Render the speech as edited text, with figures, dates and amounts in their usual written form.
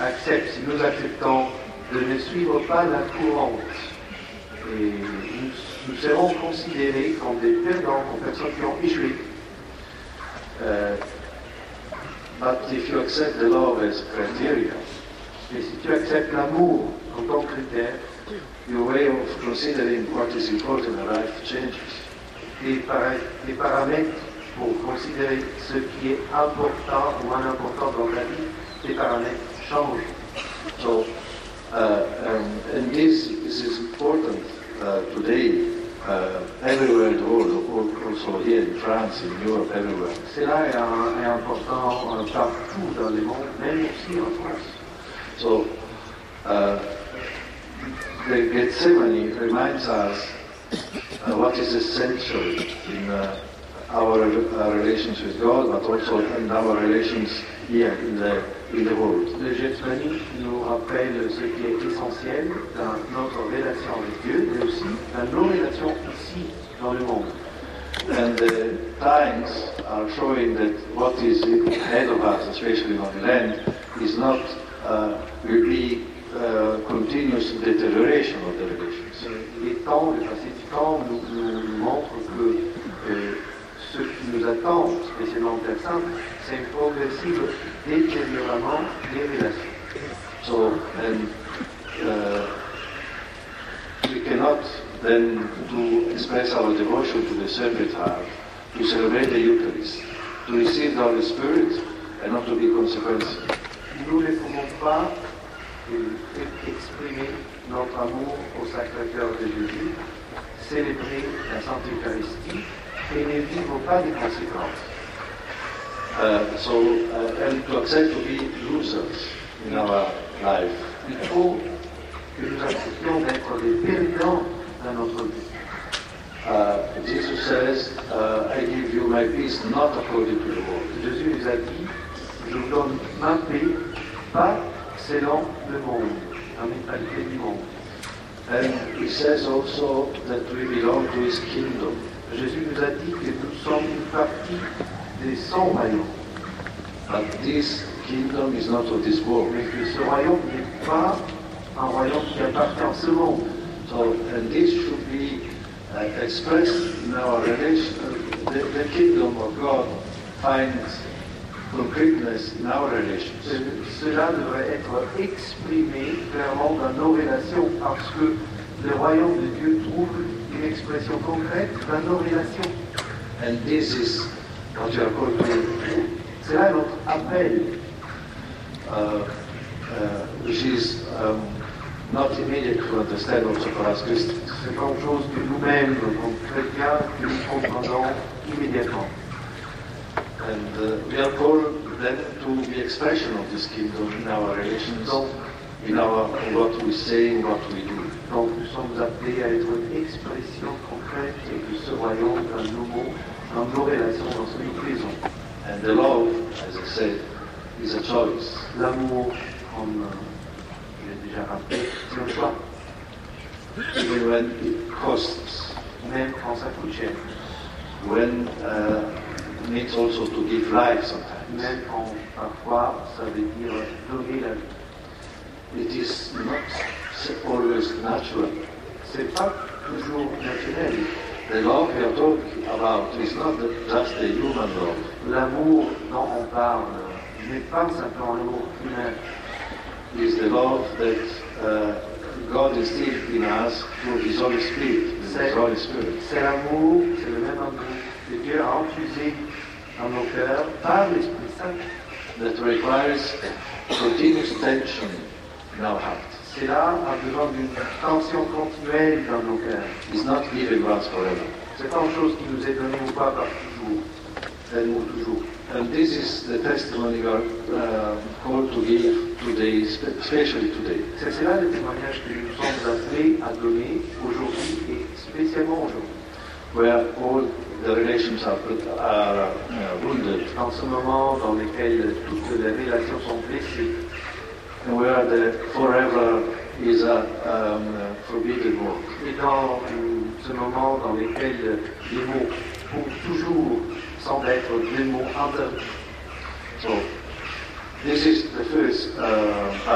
acceptent, si nous acceptons de ne suivre pas la courante, et nous serons considérés comme des perdants, comme personnes qui ont échoué. But if you accept the love as criteria, Et si tu acceptes l'amour en tant que critère, your way of considering what is important in life changes. tes paramètres pour considérer ce qui est important ou moins important dans ta vie, tes paramètres changent. So, and this is important today, everywhere in the world, also here in France, in Europe, everywhere. Cela est important partout dans le monde, même aussi en France. So, the Gethsemane reminds us what is essential in our relations with God, but also in our relations here in the world. Le Gethsemane nous rappelle ce qui est essentiel dans notre relation avec Dieu, mais aussi dans nos relations ici, dans le monde. And the times are showing that what is ahead of us, especially on the land, is not will be continuous deterioration of the relations. Les temps, le passé du temps nous montre que ce qui nous attend, spécialement en Terre Sainte, c'est une progressive détérioration des relations. So, and we cannot then to express our devotion to the Sacred Heart, to celebrate the Eucharist, to receive the Holy Spirit, and not to be consequences. Nous ne pouvons pas exprimer notre amour au Sacré-Cœur de Jésus, célébrer la Sainte Eucharistie et ne vivre pas des conséquences. And to accept to be losers in our life. Il faut que nous acceptions d'être des perdants dans notre vie. Jesus says, I give you my peace not according to the world. Jésus nous a dit, je vous donne ma paix, pas selon le monde, la mentalité du monde. And he says also that we belong to his kingdom. Jésus nous a dit que nous sommes une partie de son royaume. But this kingdom is not of this world. Mais que ce royaume n'est pas un royaume qui appartient à ce monde. So, and this should be expressed in our relation. The kingdom of God finds concreteness in our relations. Cela devrait être exprimé clairement dans nos relations parce que le royaume de Dieu trouve une expression concrète dans nos relations. And this is what you are called to do. C'est là notre appel. Which is not immediate to understand also for us Christians. C'est pas une chose que nous-mêmes, comme chrétiens, que nous comprenons immédiatement. And we are called then to the expression of this kingdom in our relations, in what we say, what we do. Donc nous sommes appelés à être une expression concrète de ce royaume dans nos mots, dans nos relations, dans ce que nous faisons. And the love, as I said, is a choice. L'amour, comme je l'ai déjà rappelé, c'est un choix. Even when it costs, Même quand ça coûte cher. when it needs also to give life sometimes. Même quand parfois ça veut dire donner la vie. It is not always natural. C'est pas toujours naturel. The love we are talking about is not just a human love. L'amour dont on parle n'est pas simplement l'amour humain. It is the love that God instilled in us through His Holy Spirit. His Holy Spirit. C'est l'amour, c'est le même amour que Dieu a infusé dans nos cœurs par l'Esprit Saint. That requires continuous tension in our hearts. Cela a besoin d'une tension continuelle dans nos cœurs. It's not given once forever. C'est pas une chose qui nous est donnée ou pas par toujours, ou toujours. And this is the testimony we are called to give today, especially today. C'est cela le témoignage que nous sommes appelés à donner aujourd'hui et spécialement aujourd'hui. Where all the relations are wounded. Dans ce moment dans lequel toutes les relations sont blessées. And where the forever is a forbidden word. Et dans ce moment dans lequel les mots pour toujours semblent être des mots interdits. So, this is the first